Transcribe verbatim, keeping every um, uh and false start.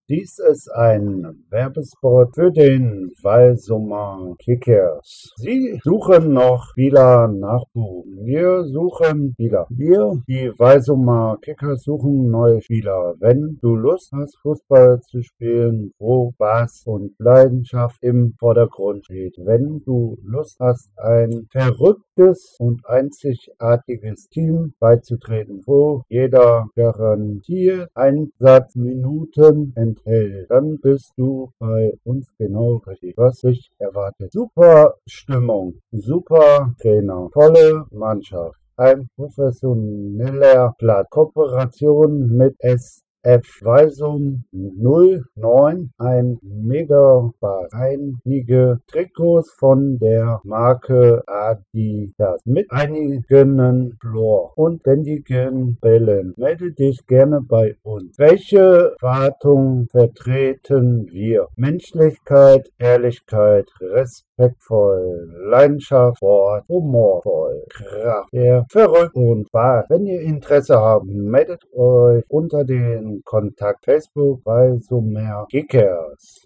Dies ist ein Werbespot für den Walsumer Kickers. Sie suchen noch Spieler Nachwuchs. Wir suchen Spieler. Wir, die Walsumer Kickers, suchen neue Spieler. Wenn du Lust hast, Fußball zu spielen, wo Spaß und Leidenschaft im Vordergrund steht. Wenn du Lust hast, ein verrücktes und einzigartiges Team beizutreten, wo jeder garantiert Einsatzminuten enthält, dann bist du bei uns genau richtig, was dich erwartet. Super Stimmung, super Trainer, tolle Mannschaft, ein professioneller Platz, Kooperation mit S F Walsum null neun, ein Megabar, einige Trikots von der Marke Adidas mit einigen Flor und ständigen Bällen. Melde dich gerne bei uns. Welche Erwartungen vertreten wir? Menschlichkeit, Ehrlichkeit, respektvoll, Leidenschaft, Sport, humorvoll, Kraft, der verrückt und wahr. Wenn ihr Interesse habt, meldet euch unter den Kontakt Facebook Walsumer Kickers.